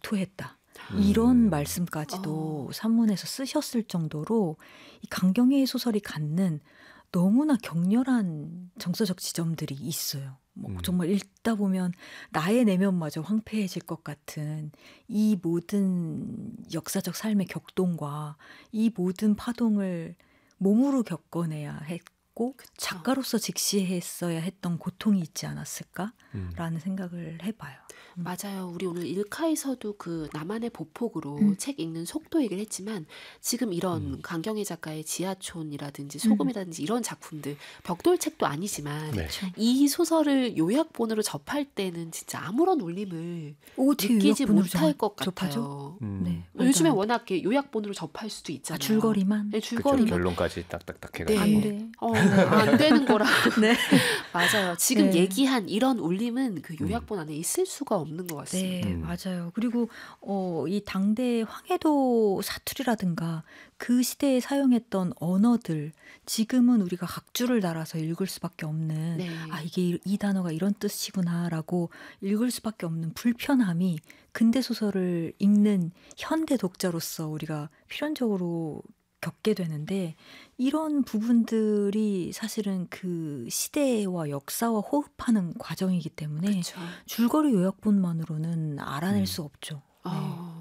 고토했다. 이런 말씀까지도 산문에서 쓰셨을 정도로 이 강경애의 소설이 갖는 너무나 격렬한 정서적 지점들이 있어요. 뭐 정말 읽다 보면 나의 내면마저 황폐해질 것 같은 이 모든 역사적 삶의 격동과 이 모든 파동을 몸으로 겪어내야 했고 그쵸. 작가로서 직시했어야 했던 고통이 있지 않았을까라는 생각을 해봐요. 맞아요. 우리 오늘 일카에서도 그 나만의 보폭으로 책 읽는 속도 얘기를 했지만 지금 이런 강경애 작가의 지하촌이라든지 소금이라든지 이런 작품들 벽돌책도 아니지만 네. 이 소설을 요약본으로 접할 때는 진짜 아무런 울림을 어떻게 느끼지 요약본으로 못할 것 접하죠? 같아요. 네, 요즘에 맞아요. 워낙 이렇게 요약본으로 접할 수도 있잖아요. 줄거리만? 네, 그쵸, 줄거리만. 결론까지 딱딱딱 네. 해가지고. 안 돼. 안 되는 거라고. 네. 맞아요. 지금 네. 얘기한 이런 울림은 그 요약본 안에 있을 수가 없는 것 같습니다. 네, 맞아요. 그리고 이 당대의 황해도 사투리라든가 그 시대에 사용했던 언어들 지금은 우리가 각주를 달아서 읽을 수밖에 없는 네. 이게 이 단어가 이런 뜻이구나라고 읽을 수밖에 없는 불편함이 근대 소설을 읽는 현대 독자로서 우리가 필연적으로 겪게 되는데 이런 부분들이 사실은 그 시대와 역사와 호흡하는 과정이기 때문에 그쵸. 줄거리 요약본만으로는 알아낼 수 없죠. 네.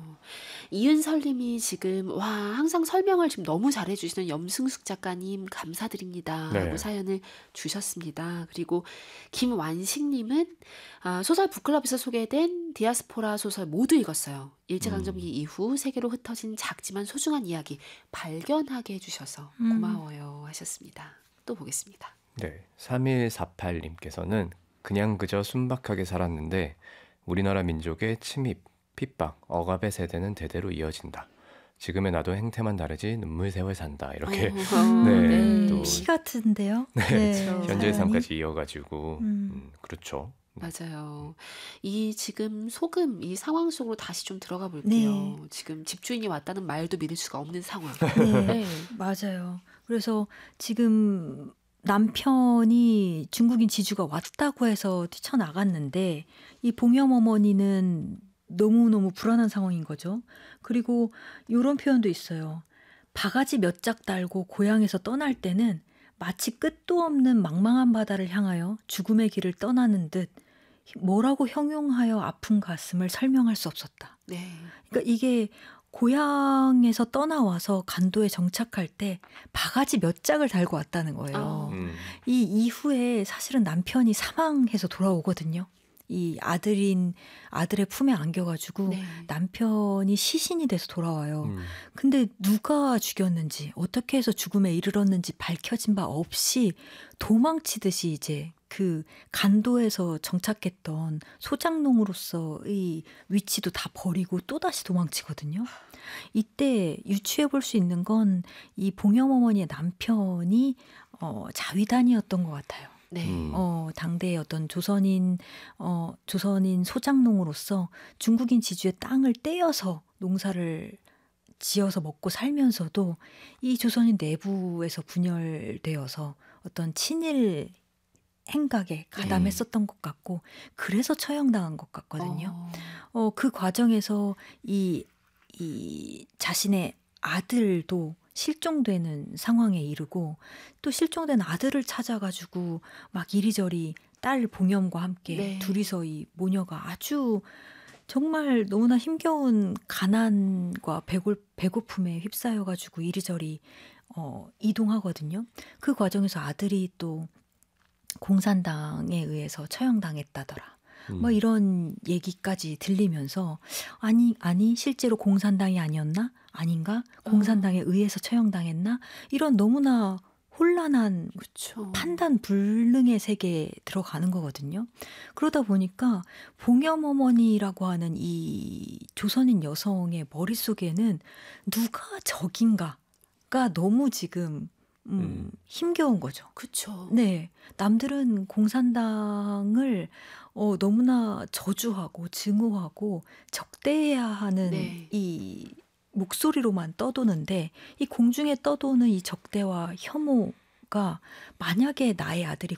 이은설님이 지금 항상 설명을 지금 너무 잘해주시는 염승숙 작가님 감사드립니다. 네. 하고 사연을 주셨습니다. 그리고 김완식님은 소설 북클럽에서 소개된 디아스포라 소설 모두 읽었어요. 일제강점기 이후 세계로 흩어진 작지만 소중한 이야기 발견하게 해주셔서 고마워요 하셨습니다. 또 보겠습니다. 네, 3148님께서는 그냥 그저 순박하게 살았는데 우리나라 민족의 침입, 핍박, 억압의 세대는 대대로 이어진다. 지금의 나도 행태만 다르지 눈물 세월 산다. 이렇게 네, 또 시 같은데요? 네, 현재의 사연이? 삶까지 이어가지고 그렇죠. 맞아요. 이 지금 소금 이 상황 속으로 다시 좀 들어가 볼게요. 네. 지금 집주인이 왔다는 말도 믿을 수가 없는 상황. 네, 맞아요. 그래서 지금 남편이 중국인 지주가 왔다고 해서 뛰쳐나갔는데 이 봉염 어머니는 너무너무 불안한 상황인 거죠. 그리고 이런 표현도 있어요. 바가지 몇 짝 달고 고향에서 떠날 때는 마치 끝도 없는 망망한 바다를 향하여 죽음의 길을 떠나는 듯 뭐라고 형용하여 아픈 가슴을 설명할 수 없었다. 네. 그러니까 이게 고향에서 떠나와서 간도에 정착할 때 바가지 몇 짝을 달고 왔다는 거예요. 이 이후에 사실은 남편이 사망해서 돌아오거든요. 이 아들의 품에 안겨가지고 네. 남편이 시신이 돼서 돌아와요. 근데 누가 죽였는지 어떻게 해서 죽음에 이르렀는지 밝혀진 바 없이 도망치듯이 이제 그 간도에서 정착했던 소장농으로서의 위치도 다 버리고 또다시 도망치거든요. 이때 유추해 볼 수 있는 건 이 봉염 어머니의 남편이 자위단이었던 것 같아요. 네. 당대의 어떤 조선인 소장농으로서 중국인 지주의 땅을 떼어서 농사를 지어서 먹고 살면서도 이 조선인 내부에서 분열되어서 어떤 친일 행각에 가담했었던 것 같고 그래서 처형당한 것 같거든요. 그 과정에서 이 자신의 아들도 실종되는 상황에 이르고 또 실종된 아들을 찾아가지고 막 이리저리 딸 봉염과 함께 네. 둘이서 이 모녀가 아주 정말 너무나 힘겨운 가난과 배고픔에 휩싸여가지고 이리저리 이동하거든요. 그 과정에서 아들이 또 공산당에 의해서 처형당했다더라. 뭐 이런 얘기까지 들리면서 아니 실제로 공산당이 아니었나? 아닌가? 공산당에 의해서 처형당했나? 이런 너무나 혼란한 그쵸. 판단 불능의 세계에 들어가는 거거든요. 그러다 보니까 봉염 어머니라고 하는 이 조선인 여성의 머릿속에는 누가 적인가가 너무 지금 힘겨운 거죠. 그쵸. 네. 남들은 공산당을 너무나 저주하고 증오하고 적대해야 하는 네. 이 목소리로만 떠도는데 이 공중에 떠도는 이 적대와 혐오가 만약에 나의 아들이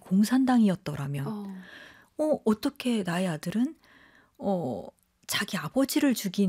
공산당이었더라면 어떻게 나의 아들은 자기 아버지를 죽인